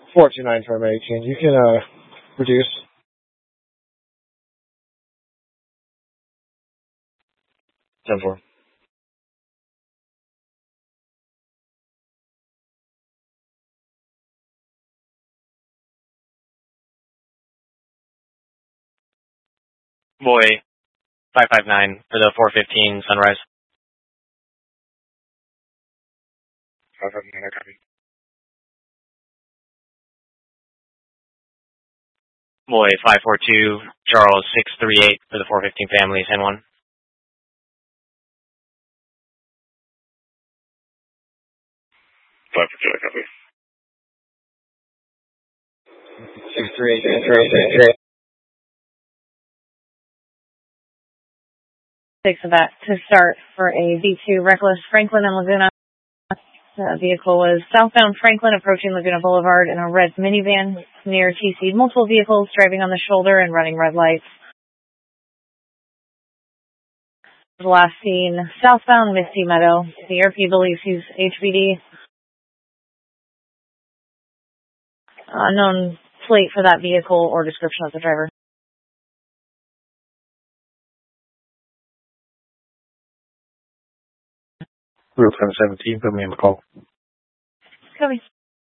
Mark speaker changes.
Speaker 1: 429 from 18. You can reduce. 10-4.
Speaker 2: Boy 559 for the 415 Sunrise.
Speaker 1: 559, I copy.
Speaker 2: Boy 542 Charles 638 for the 415 family, San Juan.
Speaker 1: 542, I copy. 638.
Speaker 3: Six of that to start for a V2 Reckless Franklin and Laguna. The vehicle was southbound Franklin approaching Laguna Boulevard in a red minivan near TC. Multiple vehicles driving on the shoulder and running red lights. The last seen southbound Misty Meadow. The RP believes he's HBD. Unknown plate for that vehicle or description of the driver.
Speaker 1: Group 17, put me in the call.
Speaker 3: Copy.